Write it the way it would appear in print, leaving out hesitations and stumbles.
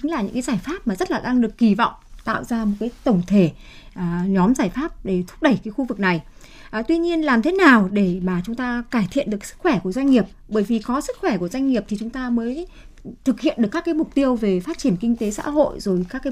chính là những cái giải pháp mà rất là đang được kỳ vọng tạo ra một cái tổng thể nhóm giải pháp để thúc đẩy cái khu vực này. Tuy nhiên làm thế nào để mà chúng ta cải thiện được sức khỏe của doanh nghiệp, bởi vì có sức khỏe của doanh nghiệp thì chúng ta mới thực hiện được các cái mục tiêu về phát triển kinh tế xã hội, rồi các cái